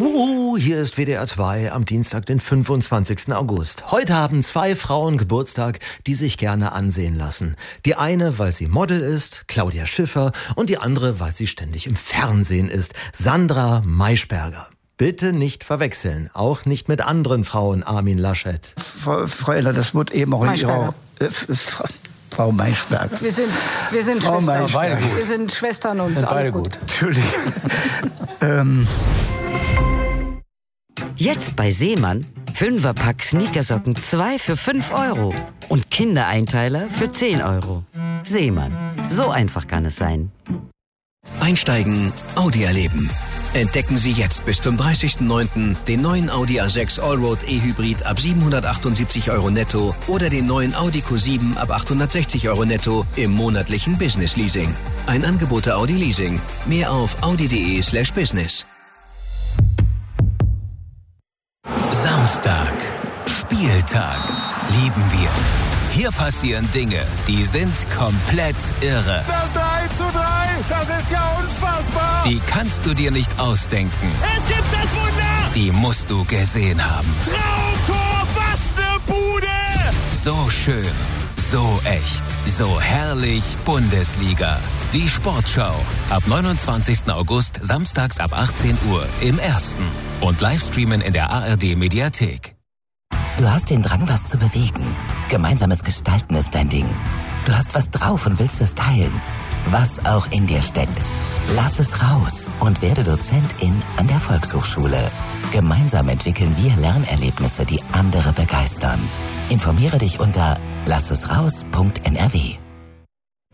Hier ist WDR 2 am Dienstag, den 25. August. Heute haben 2 Frauen Geburtstag, die sich gerne ansehen lassen. Die eine, weil sie Model ist, Claudia Schiffer, und die andere, weil sie ständig im Fernsehen ist, Sandra Maischberger. Bitte nicht verwechseln, auch nicht mit anderen Frauen, Armin Laschet. Frau Eller, das wird eben auch in Ihrer... Frau Maischberger. Wir sind Frau Schwestern. Maischberger. Wir sind Schwestern und alles gut. Natürlich. Jetzt bei Seemann 5er-Pack Sneakersocken 2 für 5 Euro und Kindereinteiler für 10 Euro. Seemann, so einfach kann es sein. Einsteigen, Audi erleben. Entdecken Sie jetzt bis zum 30.09. den neuen Audi A6 Allroad E-Hybrid ab 778 Euro netto oder den neuen Audi Q7 ab 860 Euro netto im monatlichen Business Leasing. Ein Angebot der Audi Leasing. Mehr auf audi.de/business. Samstag, Spieltag, lieben wir. Hier passieren Dinge, die sind komplett irre. Das 3:3, das ist ja unfassbar. Die kannst du dir nicht ausdenken. Es gibt das Wunder. Die musst du gesehen haben. Traumtor, was ne Bude. So schön, so echt, so herrlich Bundesliga. Die Sportschau. Ab 29. August, samstags ab 18 Uhr im Ersten. Und Livestreamen in der ARD-Mediathek. Du hast den Drang, was zu bewegen. Gemeinsames Gestalten ist dein Ding. Du hast was drauf und willst es teilen. Was auch in dir steckt. Lass es raus und werde Dozentin an der Volkshochschule. Gemeinsam entwickeln wir Lernerlebnisse, die andere begeistern. Informiere dich unter lassesraus.nrw.